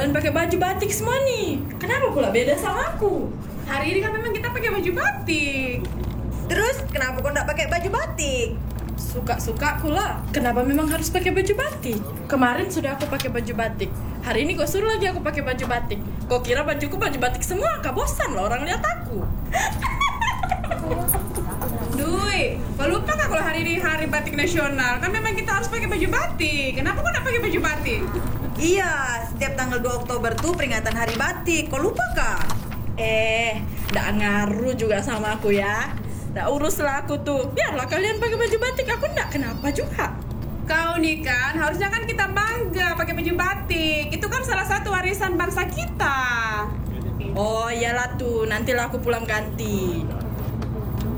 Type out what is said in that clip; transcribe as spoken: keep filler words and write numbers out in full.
kalian pakai baju batik semua nih. Kenapa pula beda sama aku? Hari ini kan memang kita pakai baju batik. Terus kenapa kau nggak pakai baju batik? Suka-suka aku lah. Kenapa memang harus pakai baju batik? Kemarin sudah aku pakai baju batik. Hari ini kau suruh lagi aku pakai baju batik. Kau kira bajuku baju batik semua? Kau bosan lah orang lihat aku. Dui, kau lupa kah kalau hari ini hari batik nasional? Kan memang kita harus pakai baju batik. Kenapa kau nggak pakai baju batik? Iya, setiap tanggal dua Oktober tuh peringatan hari batik. Kau lupa kah? Eh, nggak ngaruh juga sama aku ya. Nggak urus lah aku tuh. Biarlah kalian pakai baju batik. Aku nggak kenapa juga. Kau nih kan, harusnya kan kita bangga pakai baju batik. Itu kan salah satu warisan bangsa kita. Oh iyalah tuh, nantilah aku pulang ganti.